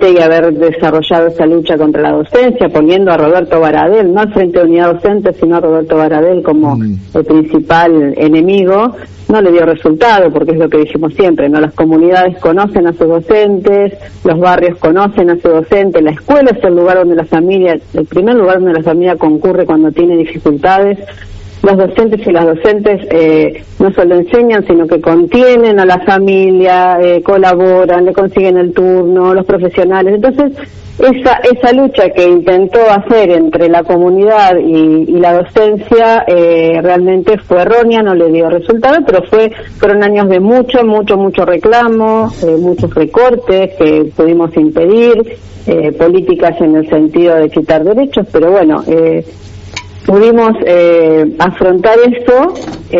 docente y haber desarrollado esa lucha contra la docencia, poniendo a Roberto Baradel, no al Frente de Unidad Docente, sino a Roberto Baradel como el principal enemigo, no le dio resultado, porque es lo que dijimos siempre, ¿no? Las comunidades conocen a sus docentes, los barrios conocen a su docente, la escuela es el lugar donde la familia, el primer lugar donde la familia concurre cuando tiene dificultades. Los docentes y las docentes no solo enseñan, sino que contienen a la familia, colaboran, le consiguen el turno, los profesionales. Entonces, esa lucha que intentó hacer entre la comunidad y la docencia realmente fue errónea, no le dio resultado, pero fueron años de mucho reclamo, muchos recortes que pudimos impedir, políticas en el sentido de quitar derechos, pero bueno, pudimos afrontar eso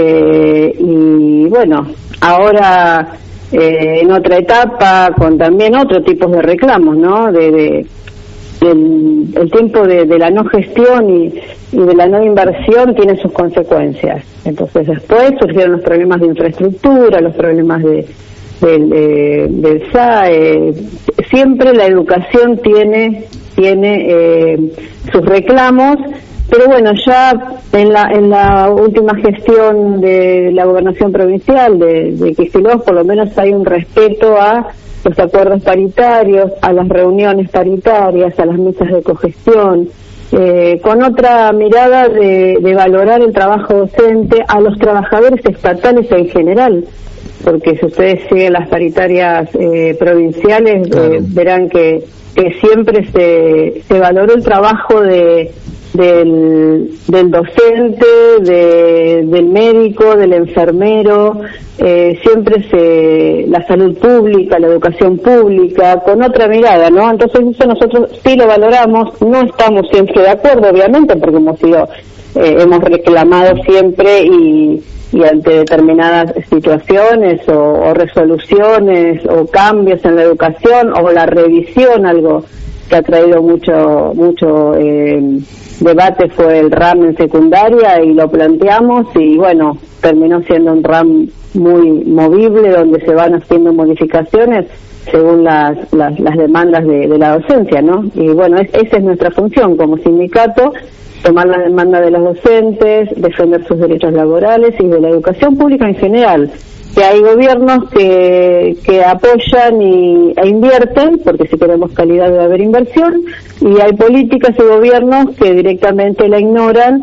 y bueno, ahora en otra etapa con también otro tipo de reclamos, ¿no? El tiempo de la no gestión y de la no inversión tiene sus consecuencias. Entonces después surgieron los problemas de infraestructura, los problemas del SAE. Siempre la educación tiene sus reclamos. Pero bueno, ya en la última gestión de la gobernación provincial de Kicillof, por lo menos hay un respeto a los acuerdos paritarios, a las reuniones paritarias, a las mesas de cogestión, con otra mirada de valorar el trabajo docente a los trabajadores estatales en general, porque si ustedes siguen las paritarias provinciales, verán que siempre se valoró el trabajo del docente, del médico, del enfermero, siempre la salud pública, la educación pública, con otra mirada, ¿no? Entonces eso nosotros sí lo valoramos, no estamos siempre de acuerdo, obviamente, porque hemos reclamado siempre y ante determinadas situaciones o resoluciones o cambios en la educación o la revisión, algo que ha traído mucho debate fue el RAM en secundaria y lo planteamos y bueno, terminó siendo un RAM muy movible donde se van haciendo modificaciones según las demandas de la docencia, ¿no? Y bueno, esa es nuestra función como sindicato, tomar la demanda de los docentes, defender sus derechos laborales y de la educación pública en general. Que hay gobiernos que apoyan e invierten, porque si queremos calidad debe haber inversión, y hay políticas y gobiernos que directamente la ignoran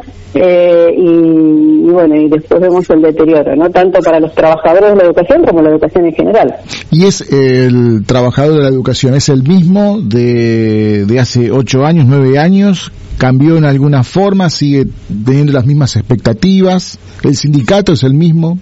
y bueno, y después vemos el deterioro, ¿no? Tanto para los trabajadores de la educación como la educación en general. ¿Y es el trabajador de la educación, es el mismo de hace 8 años, 9 años? ¿Cambió en alguna forma? ¿Sigue teniendo las mismas expectativas? ¿El sindicato es el mismo?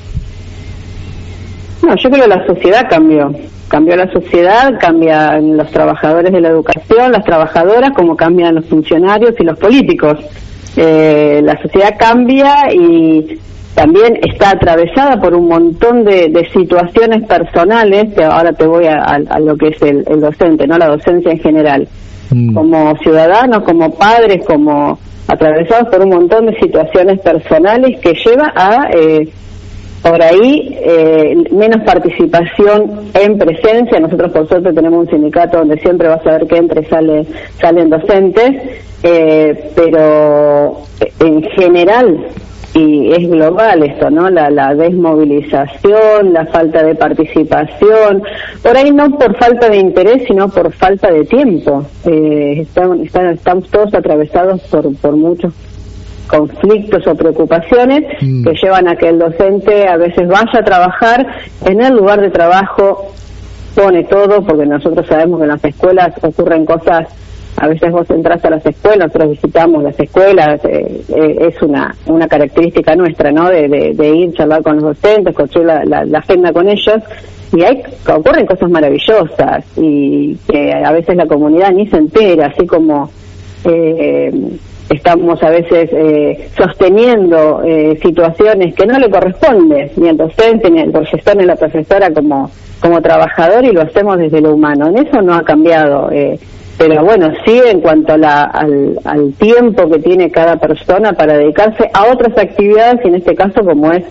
No, yo creo que la sociedad cambió la sociedad, cambian los trabajadores de la educación, las trabajadoras, como cambian los funcionarios y los políticos. La sociedad cambia y también está atravesada por un montón de situaciones personales, que ahora te voy a lo que es el docente, no la docencia en general, como ciudadanos, como padres, como atravesados por un montón de situaciones personales que lleva a por ahí menos participación en presencia. Nosotros por suerte tenemos un sindicato donde siempre vas a ver que entra y salen docentes, pero en general, y es global esto, ¿no? La desmovilización, la falta de participación, por ahí no por falta de interés, sino por falta de tiempo. Estamos todos atravesados por muchos conflictos o preocupaciones que llevan a que el docente a veces vaya a trabajar en el lugar de trabajo, pone todo, porque nosotros sabemos que en las escuelas ocurren cosas. A veces vos entras a las escuelas, nosotros visitamos las escuelas, es una característica nuestra, ¿no? De ir, charlar con los docentes, construir la agenda con ellos, y ocurren cosas maravillosas y que a veces la comunidad ni se entera, así como estamos a veces sosteniendo situaciones que no le corresponde ni al docente, ni al profesor, ni a la profesora como trabajador, y lo hacemos desde lo humano. En eso no ha cambiado, pero bueno, sí en cuanto al tiempo que tiene cada persona para dedicarse a otras actividades, y en este caso como es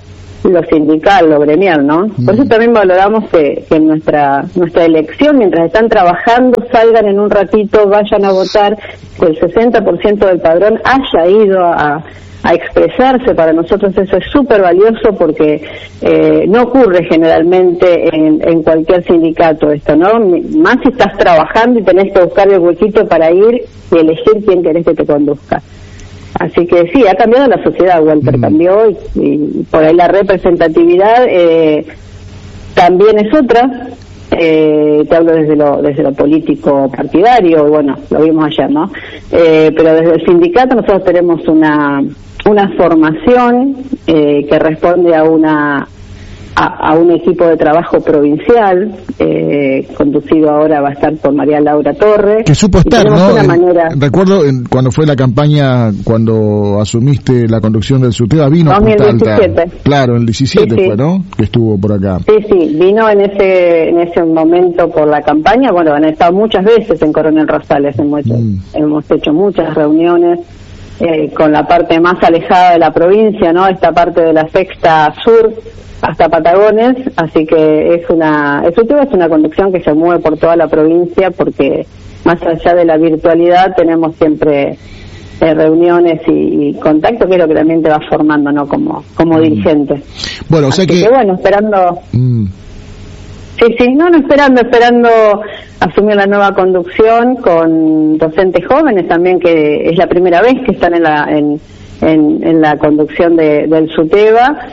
lo sindical, lo gremial, ¿no? Por eso también valoramos que en nuestra elección, mientras están trabajando, salgan en un ratito, vayan a votar, que el 60% del padrón haya ido a expresarse. Para nosotros eso es súper valioso porque no ocurre generalmente en cualquier sindicato esto, ¿no? Más si estás trabajando y tenés que buscar el huequito para ir y elegir quién querés que te conduzca. Así que sí, ha cambiado la sociedad, Walter, cambió y por ahí la representatividad también es otra. Te hablo desde lo político partidario, bueno, lo vimos ayer, ¿no? Pero desde el sindicato nosotros tenemos una formación que responde a un equipo de trabajo provincial, conducido ahora va a estar por María Laura Torres. Que supo estar, ¿no? Recuerdo cuando fue la campaña, cuando asumiste la conducción del SUTEBA, vino 2017. Claro, el 17 sí. Fue, ¿no? Que estuvo por acá. Sí, vino en ese momento por la campaña. Bueno, han estado muchas veces en Coronel Rosales, hemos hecho muchas reuniones con la parte más alejada de la provincia, ¿no? Esta parte de la sexta sur hasta Patagones, así que el SUTEBA es una conducción que se mueve por toda la provincia, porque más allá de la virtualidad tenemos siempre reuniones y contacto, que es lo que también te va formando, ¿no? Como dirigente. Bueno, o sea que bueno, esperando esperando asumir la nueva conducción con docentes jóvenes también, que es la primera vez que están en la conducción del SUTEBA,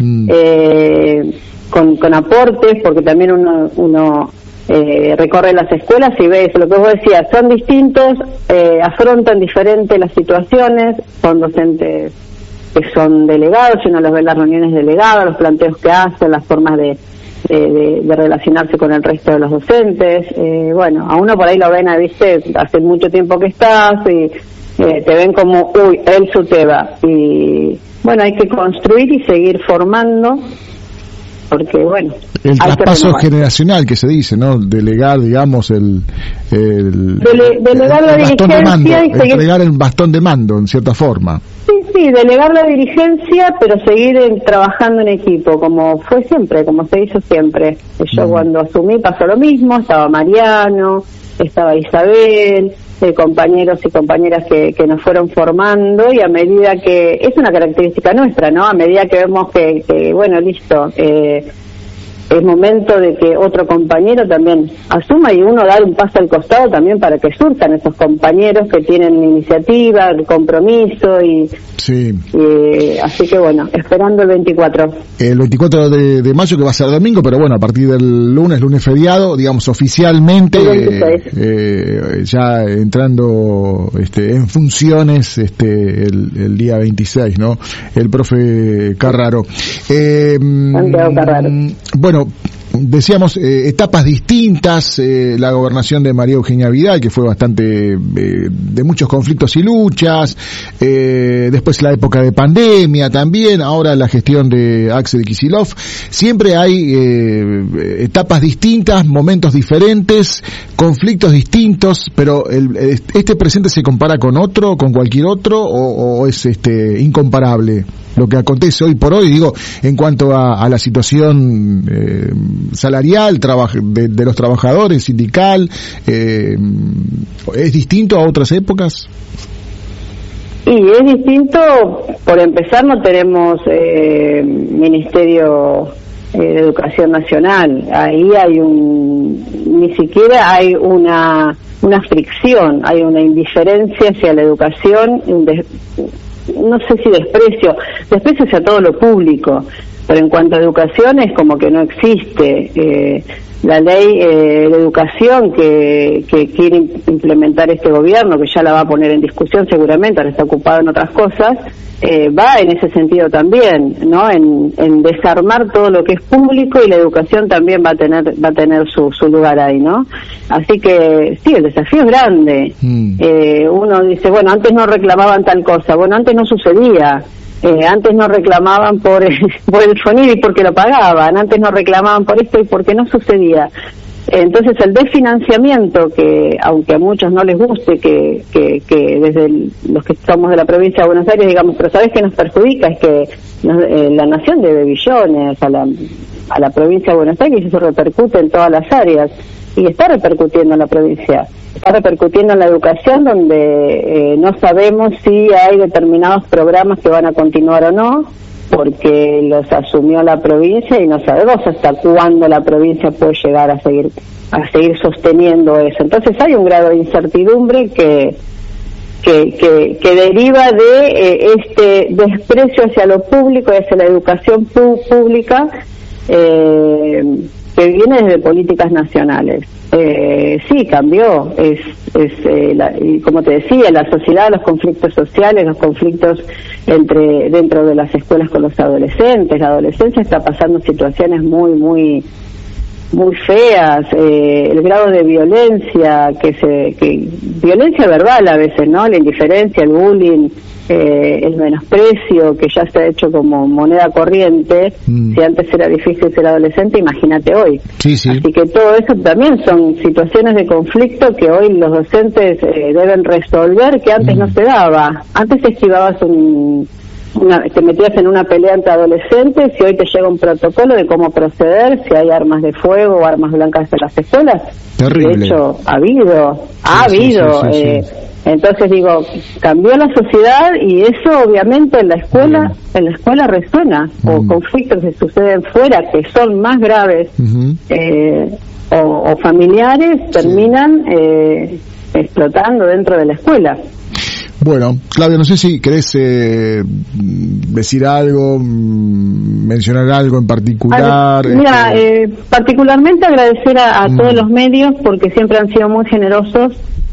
con aportes, porque también uno recorre las escuelas y ve lo que vos decías, son distintos, afrontan diferente las situaciones, son docentes que son delegados, y uno los ve en las reuniones delegadas, los planteos que hacen, las formas de relacionarse con el resto de los docentes. Bueno, a uno por ahí lo ven, ¿viste? Hace mucho tiempo que estás y te ven como, el SUTEBA. Y bueno, hay que construir y seguir formando, porque bueno, el traspaso generacional que se dice, ¿no? Delegar, digamos, delegar la dirigencia y seguir... entregar el bastón de mando, en cierta forma. Sí, delegar la dirigencia, pero seguir trabajando en equipo, como fue siempre, como se hizo siempre. Yo cuando asumí pasó lo mismo, estaba Mariano, estaba Isabel, compañeros y compañeras que nos fueron formando, y a medida que, es una característica nuestra, ¿no? A medida que vemos que bueno, listo, es momento de que otro compañero también asuma, y uno dar un paso al costado también para que surjan esos compañeros que tienen iniciativa, el compromiso así que bueno, esperando el 24. El 24 de mayo, que va a ser domingo, pero bueno, a partir del lunes feriado, digamos, oficialmente, ya entrando en funciones el día 26, ¿no? El profe Carraro. Santiago Carraro. Bueno, decíamos, etapas distintas, la gobernación de María Eugenia Vidal, que fue bastante de muchos conflictos y luchas, después la época de pandemia también, ahora la gestión de Axel Kicillof. Siempre hay etapas distintas, momentos diferentes, conflictos distintos, pero ¿este presente se compara con otro, con cualquier otro, o es incomparable lo que acontece hoy por hoy, digo, en cuanto a la situación salarial de los trabajadores, sindical? ¿Es distinto a otras épocas? Y es distinto, por empezar, no tenemos Ministerio de Educación Nacional. Ahí hay ni siquiera hay una fricción, hay una indiferencia hacia la educación, no sé si desprecio hacia todo lo público, pero en cuanto a educación es como que no existe. La ley de educación que quiere implementar este gobierno, que ya la va a poner en discusión seguramente, ahora está ocupado en otras cosas, va en ese sentido también, ¿no? En desarmar todo lo que es público, y la educación también va a tener su lugar ahí, ¿no? Así que sí, el desafío es grande. Uno dice, bueno, antes no reclamaban tal cosa, bueno, antes no sucedía. Antes no reclamaban por el sonido y porque lo pagaban, antes no reclamaban por esto y porque no sucedía. Entonces el desfinanciamiento, que aunque a muchos no les guste, que desde los que somos de la provincia de Buenos Aires digamos, pero ¿sabés qué nos perjudica? Es que la nación debe billones a la provincia de Buenos Aires y eso repercute en todas las áreas, y está repercutiendo en la provincia, está repercutiendo en la educación, donde no sabemos si hay determinados programas que van a continuar o no, porque los asumió la provincia y no sabemos hasta cuándo la provincia puede llegar a seguir sosteniendo eso. Entonces hay un grado de incertidumbre que deriva de este desprecio hacia lo público y hacia la educación pública, que viene desde políticas nacionales. Sí, cambió, y como te decía, la sociedad, los conflictos sociales, los conflictos dentro de las escuelas con los adolescentes. La adolescencia está pasando situaciones muy feas, el grado de violencia, violencia verbal a veces, ¿no? La indiferencia, el bullying, el menosprecio, que ya se ha hecho como moneda corriente. Si antes era difícil ser adolescente, imagínate hoy. Sí. Así que todo eso también son situaciones de conflicto que hoy los docentes deben resolver, que antes no se daba. Antes esquivabas te metías en una pelea entre adolescentes, y hoy te llega un protocolo de cómo proceder, si hay armas de fuego o armas blancas en las escuelas. Terrible. De hecho, ha habido. Entonces digo, cambió la sociedad, y eso obviamente en la escuela resuena, o conflictos que suceden fuera, que son más graves, o familiares, terminan explotando dentro de la escuela. Bueno, Claudia, no sé si querés decir algo, mencionar algo en particular. Mira, particularmente agradecer a todos los medios, porque siempre han sido muy generosos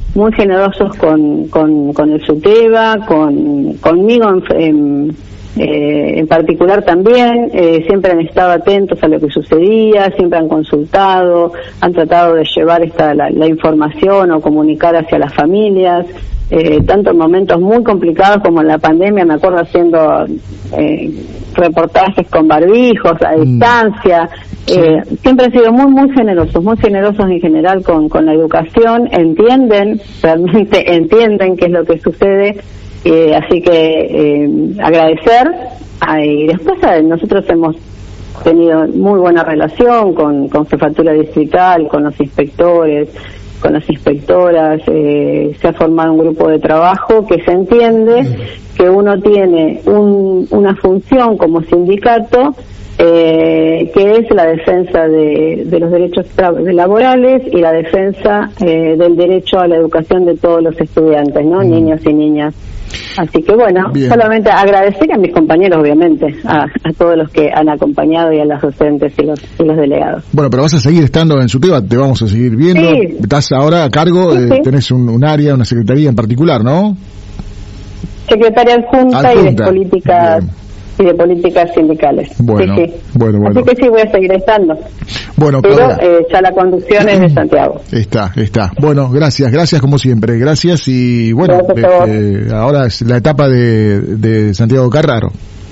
con el SUTEBA, conmigo en particular también. Siempre han estado atentos a lo que sucedía, siempre han consultado, han tratado de llevar la información o comunicar hacia las familias, tanto en momentos muy complicados como en la pandemia. Me acuerdo haciendo reportajes con barbijos a distancia. Siempre han sido muy generosos en general con la educación. Realmente entienden qué es lo que sucede. Así que agradecer. Y después nosotros hemos tenido muy buena relación con Jefatura Distrital, con los inspectores, con las inspectoras. Se ha formado un grupo de trabajo que se entiende que uno tiene una función como sindicato, que es la defensa de los derechos laborales y la defensa del derecho a la educación de todos los estudiantes, ¿no? Niños y niñas. Así que bueno, bien. Solamente agradecer a mis compañeros, obviamente, a todos los que han acompañado, y a los docentes y los delegados. Bueno, pero vas a seguir estando en SUTEBA, te vamos a seguir viendo. Sí. Estás ahora a cargo, tenés un área, una secretaría en particular, ¿no? Secretaria adjunta. Y de políticas. Bien. Y de políticas sindicales. Bueno, sí. Bueno. Así que sí, voy a seguir estando. Bueno, pero ya la conducción es de Santiago. Está. Bueno, gracias como siempre. Gracias, y bueno, ahora es la etapa de Santiago Carraro.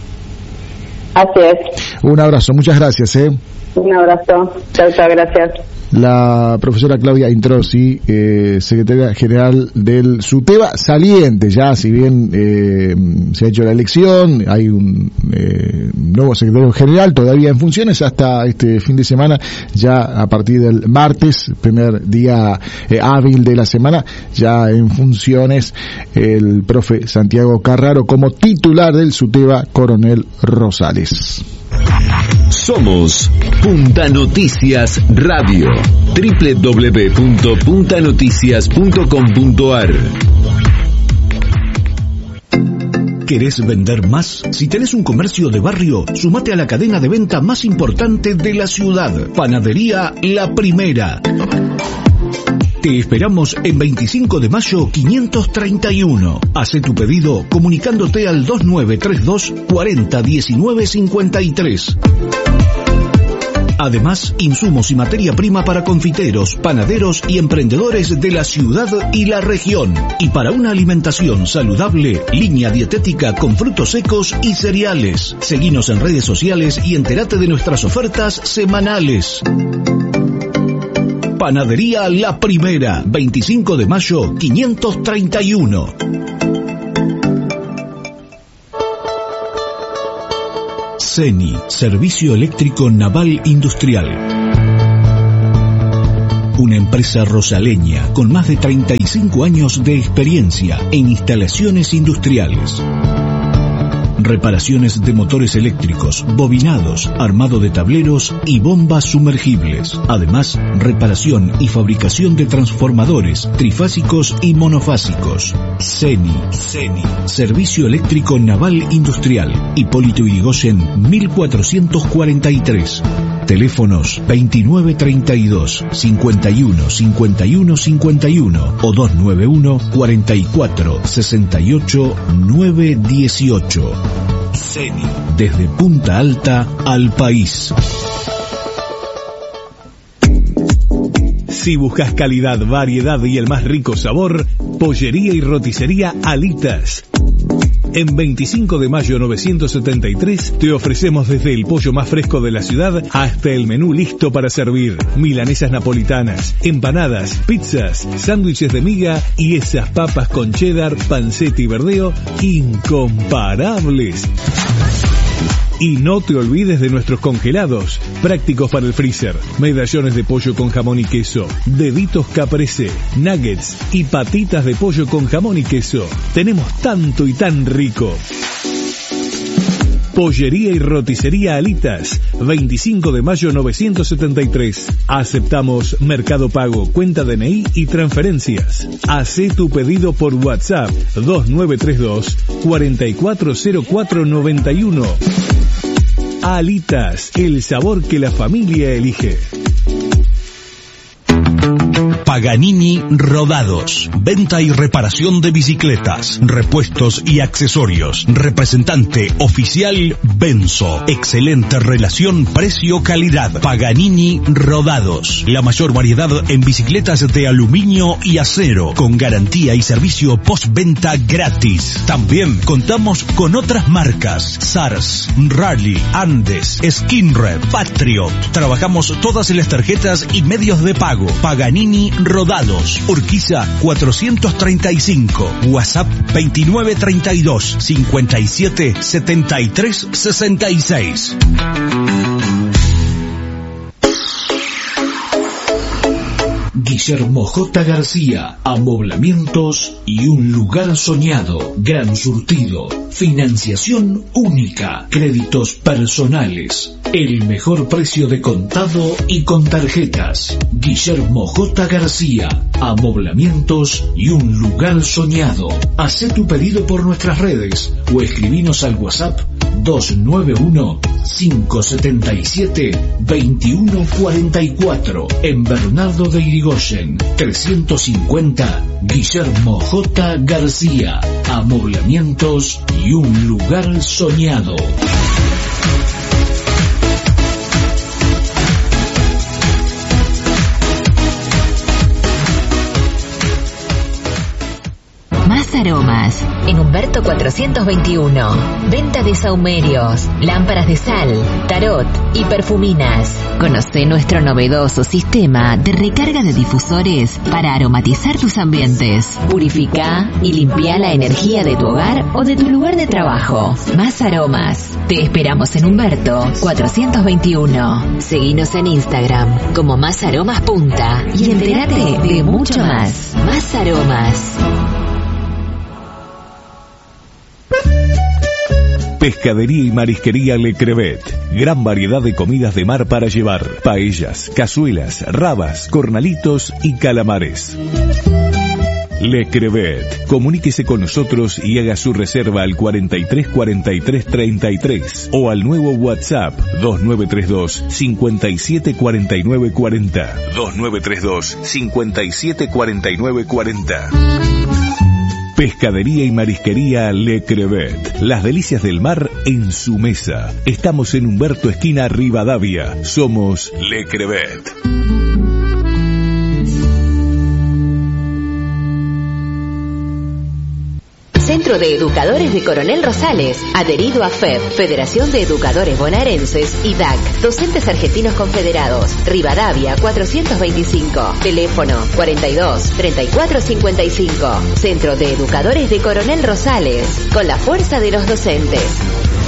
Así es. Un abrazo, muchas gracias. Un abrazo. Chao, gracias. La profesora Claudia Introsi, secretaria general del SUTEBA, saliente ya, si bien se ha hecho la elección, hay un nuevo secretario general todavía en funciones hasta este fin de semana. Ya a partir del martes, primer día hábil de la semana, ya en funciones el profe Santiago Carraro como titular del SUTEBA Coronel Rosales. Somos Punta Noticias Radio, www.puntanoticias.com.ar. ¿Querés vender más? Si tenés un comercio de barrio, sumate a la cadena de venta más importante de la ciudad, Panadería La Primera. Te esperamos en 25 de mayo 531. Hacé tu pedido comunicándote al 2932 40 19 53. Además, insumos y materia prima para confiteros, panaderos y emprendedores de la ciudad y la región. Y para una alimentación saludable, línea dietética con frutos secos y cereales. Seguinos en redes sociales y entérate de nuestras ofertas semanales. Panadería La Primera, 25 de mayo 531. CENI, Servicio Eléctrico Naval Industrial. Una empresa rosaleña con más de 35 años de experiencia en instalaciones industriales. Reparaciones de motores eléctricos, bobinados, armado de tableros y bombas sumergibles. Además, reparación y fabricación de transformadores, trifásicos y monofásicos. CENI, Servicio Eléctrico Naval Industrial. Hipólito Yrigoyen, 1443. Teléfonos 2932 51 51 51 o 291 44 68 918. CENI, desde Punta Alta al país. Si buscas calidad, variedad y el más rico sabor, Pollería y Roticería Alitas. En 25 de mayo 973 te ofrecemos desde el pollo más fresco de la ciudad hasta el menú listo para servir. Milanesas napolitanas, empanadas, pizzas, sándwiches de miga y esas papas con cheddar, panceta y verdeo incomparables. Y no te olvides de nuestros congelados, prácticos para el freezer, medallones de pollo con jamón y queso, deditos caprese, nuggets y patitas de pollo con jamón y queso. Tenemos tanto y tan rico. Pollería y Roticería Alitas, 25 de mayo 973. Aceptamos Mercado Pago, cuenta DNI y transferencias. Hacé tu pedido por WhatsApp 2932 440491. Alitas, el sabor que la familia elige. Paganini Rodados. Venta y reparación de bicicletas, repuestos y accesorios. Representante oficial Benzo. Excelente relación precio-calidad. Paganini Rodados. La mayor variedad en bicicletas de aluminio y acero, con garantía y servicio postventa gratis. También contamos con otras marcas: SARS, Rally, Andes, Skinred, Patriot. Trabajamos todas las tarjetas y medios de pago. Paganini Rodados, Urquiza 435, WhatsApp 2932 57 73 66. Guillermo J. García, amoblamientos y un lugar soñado. Gran surtido, financiación única, créditos personales, el mejor precio de contado y con tarjetas. Guillermo J. García, amoblamientos y un lugar soñado. Hacé tu pedido por nuestras redes o escribinos al WhatsApp 291-577-2144. En Bernardo de Irigoyen 350. Guillermo J. García, amoblamientos y un lugar soñado. Más aromas. En Humberto 421. Venta de sahumerios, lámparas de sal, tarot y perfuminas. Conoce nuestro novedoso sistema de recarga de difusores para aromatizar tus ambientes. Purifica y limpia la energía de tu hogar o de tu lugar de trabajo. Más aromas. Te esperamos en Humberto 421. Seguinos en Instagram como Más Aromas Punta y entérate de mucho más. Más Aromas. Pescadería y Marisquería Le Crevet. Gran variedad de comidas de mar para llevar. Paellas, cazuelas, rabas, cornalitos y calamares. Le Crevet. Comuníquese con nosotros y haga su reserva al 43 43 33 o al nuevo WhatsApp 2932 57 49 40. 2932 57 49 40. Pescadería y Marisquería Le Crevet. Las delicias del mar en su mesa. Estamos en Humberto esquina Rivadavia. Somos Le Crevet. Centro Centro de Educadores de Coronel Rosales, adherido a FEB, Federación de Educadores Bonaerenses y DAC, Docentes Argentinos Confederados, Rivadavia 425, teléfono 42 34 55. Centro de Educadores de Coronel Rosales, con la fuerza de los docentes.